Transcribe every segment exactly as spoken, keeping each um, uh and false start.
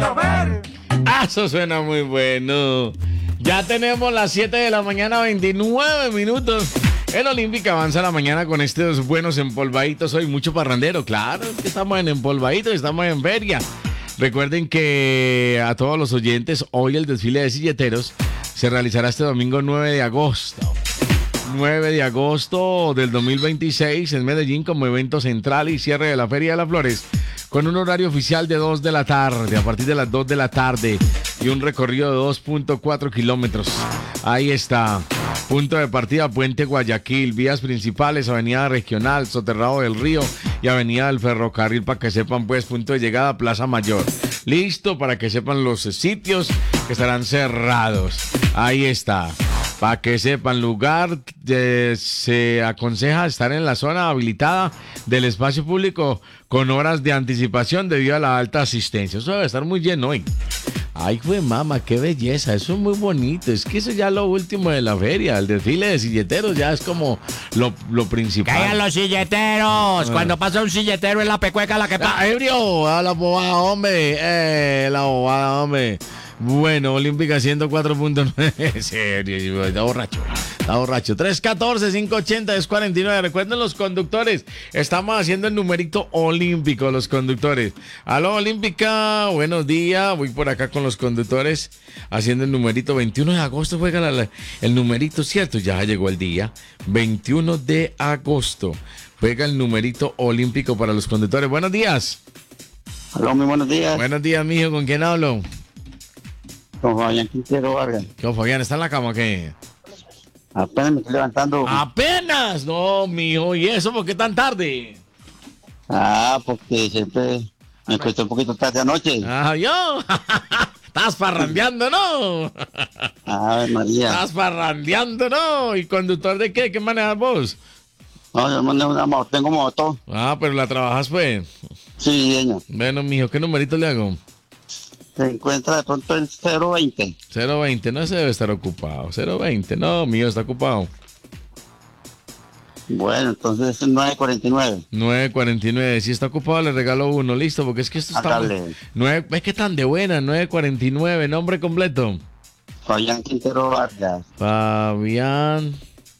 chofer. Ah, eso suena muy bueno. Ya tenemos las siete de la mañana, veintinueve minutos. El Olímpica avanza la mañana con estos buenos empolvaditos. Hoy mucho parrandero, claro, que estamos en empolvaditos, estamos en feria. Recuerden que a todos los oyentes, hoy el desfile de silleteros se realizará este domingo nueve de agosto. nueve de agosto del dos mil veintiséis en Medellín como evento central y cierre de la Feria de las Flores con un horario oficial de dos de la tarde, a partir de las dos de la tarde y un recorrido de dos punto cuatro kilómetros. Ahí está. Punto de partida, Puente Guayaquil, vías principales, Avenida Regional, Soterrado del Río y Avenida del Ferrocarril, para que sepan pues, punto de llegada, Plaza Mayor. Listo, para que sepan los sitios que estarán cerrados. Ahí está. Para que sepan, lugar, eh, se aconseja estar en la zona habilitada del espacio público con horas de anticipación debido a la alta asistencia. Eso debe estar muy lleno hoy. Ay, güey, mamá, qué belleza, eso es muy bonito. Es que eso ya es lo último de la feria. El desfile de silleteros ya es como lo, lo principal. ¡Caigan los silleteros! Ah. Cuando pasa un silletero es la pecueca la que pasa. ¡Ah, ebrio! ¡A la bobada, hombre! ¡Eh, la bobada, hombre! Bueno, Olímpica ciento cuatro punto nueve. Serio, está borracho. Está borracho. tres uno cuatro, cinco ocho cero, dos cuatro nueve. Recuerden los conductores. Estamos haciendo el numerito olímpico, los conductores. Aló, Olímpica. Buenos días. Voy por acá con los conductores haciendo el numerito. veintiuno de agosto juega la, la, el numerito, ¿cierto? Ya llegó el día. veintiuno de agosto juega el numerito olímpico para los conductores. Buenos días. Aló, muy buenos días. Buenos días, mijo. ¿Con quién hablo? Con Fabián Quintero Vargas. ¿Qué, Fabián? ¿Está en la cama o qué? Apenas me estoy levantando. ¿Apenas? No, mijo. ¿Y eso por qué tan tarde? Ah, porque siempre me cuesta un poquito tarde anoche. Ah, yo. Estás parrandeando, ¿no? Ay, María. Estás parrandeando, ¿no? ¿Y conductor de qué? ¿Qué manejas vos? No, yo manejo una moto, tengo moto. Ah, pero la trabajas, pues. Sí, señor. Bueno, mijo, ¿qué numerito le hago? Se encuentra de pronto en cero veinte. cero veinte, no, ese debe estar ocupado. cero veinte, no, mío, está ocupado. Bueno, entonces es nueve cuarenta y nueve. nueve cuarenta y nueve, si está ocupado le regalo uno, listo, porque es que esto está... nueve, es que tan de buena, nueve cuarenta y nueve, nombre completo. Fabián Quintero Vargas. Fabián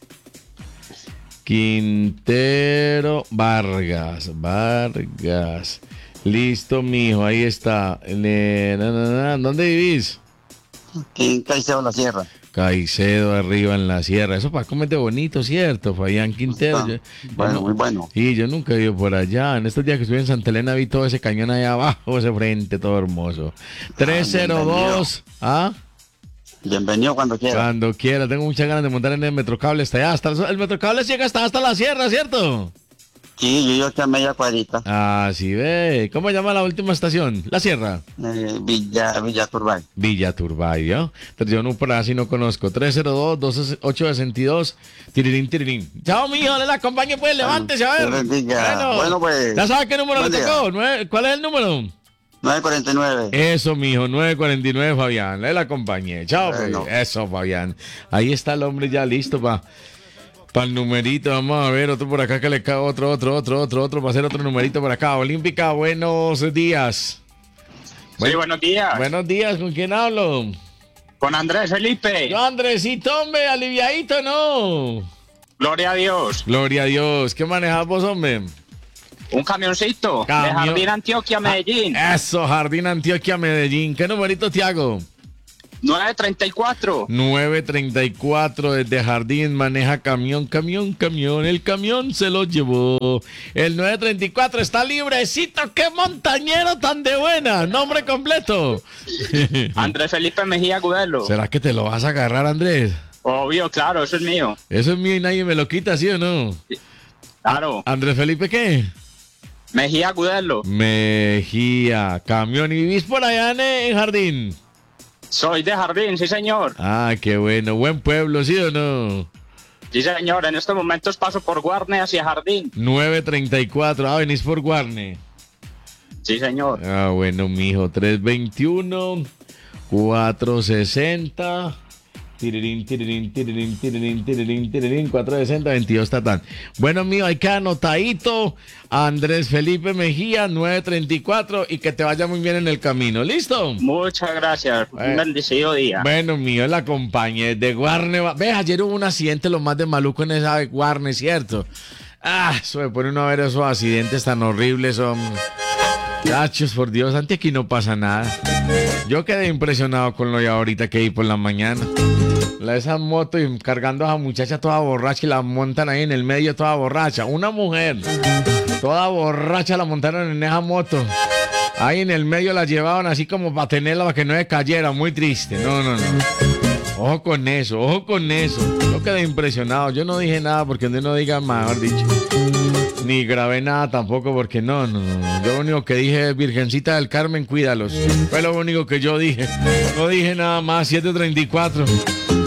Quintero Vargas, Vargas. Listo, mijo, ahí está. Le, na, na, na. ¿Dónde vivís? Aquí en Caicedo la Sierra. Caicedo, arriba en la sierra. Eso para comerte bonito, ¿cierto? Fabián Quintero. Yo, bueno, yo, muy bueno. Y yo nunca he ido por allá. En estos días que estuve en Santa Elena vi todo ese cañón ahí abajo, ese frente, todo hermoso. trescientos dos. ¿Ah? Bienvenido cuando quiera. Cuando quiera. Tengo muchas ganas de montar en el Metrocable hasta allá. Hasta el, el Metrocable llega hasta, hasta la sierra, ¿cierto? Sí, yo yo estoy a media cuadrita. Ah, sí, ve. ¿Cómo se llama la última estación? ¿La Sierra? Eh, Villa, Villa Turbay. Villa Turbay, ¿no? Pero yo no por así no conozco. tres cero dos, dos ocho dos dos. Tirirín, tirirín. Chao, mijo, le la acompañe, pues, levántese, a ver. Bueno, bueno, pues. ¿Ya sabes qué número le tocó? ¿Cuál es el número? nueve cuarenta y nueve. Eso, mijo, nueve cuarenta y nueve, Fabián. Le la acompañé. Chao, bueno. Pues. Eso, Fabián. Ahí está el hombre ya listo para... Para el numerito, vamos a ver, otro por acá que le cae, otro, otro, otro, otro, otro, para hacer otro numerito por acá. Olímpica, buenos días. Buen, sí, buenos días. Buenos días, ¿con quién hablo? Con Andrés Felipe. Yo, Andresito, hombre, aliviadito, ¿no? Gloria a Dios. Gloria a Dios. ¿Qué manejas vos, hombre? Un camioncito. Camión. De Jardín Antioquia, Medellín. Ah, eso, Jardín Antioquia, Medellín. ¿Qué numerito te hago? nueve treinta y cuatro. nueve treinta y cuatro desde Jardín, maneja camión, camión, camión. El camión se lo llevó. El nueve treinta y cuatro está librecito. ¡Qué montañero tan de buena! Nombre completo. Andrés Felipe Mejía Gudelo. ¿Será que te lo vas a agarrar, Andrés? Obvio, claro, eso es mío. Eso es mío y nadie me lo quita, ¿sí o no? Sí, claro. ¿Andrés Felipe qué? Mejía Gudelo. Mejía, camión. ¿Y vivís por allá en, en Jardín? Soy de Jardín, sí señor. Ah, qué bueno, buen pueblo, ¿sí o no? Sí señor, en estos momentos paso por Guarne hacia Jardín. nueve treinta y cuatro, ah, venís por Guarne. Sí señor. Ah, bueno, mijo, tres veintiuno, cuatrocientos sesenta, Tirirín, tirirín, tirirín, tirirín, tirirín, tirirín, cuatrocientos sesenta, veintidós tatán. Bueno, mío, ahí queda anotadito. Andrés Felipe Mejía, nueve treinta y cuatro, y que te vaya muy bien en el camino. ¿Listo? Muchas gracias. Eh, Un bendecido día. Bueno, mío, la acompañé de Guarne. Ves, ayer hubo un accidente, lo más de maluco en esa de Guarne, ¿cierto? Ah, eso me pone uno a ver esos accidentes tan horribles, hombre. Gachos, por Dios, antes aquí no pasa nada. Yo quedé impresionado con lo de ahorita que vi por la mañana. La esa moto y cargando a esa muchacha toda borracha y la montan ahí en el medio toda borracha. Una mujer toda borracha la montaron en esa moto. Ahí en el medio la llevaban así como para tenerla para que no se cayera. Muy triste. No, no, no. Ojo con eso, ojo con eso. Yo quedé impresionado. Yo no dije nada porque no diga, mejor dicho. Ni grabé nada tampoco porque no, no, no. Yo lo único que dije es Virgencita del Carmen, cuídalos. Fue lo único que yo dije. No dije nada más, siete treinta y cuatro.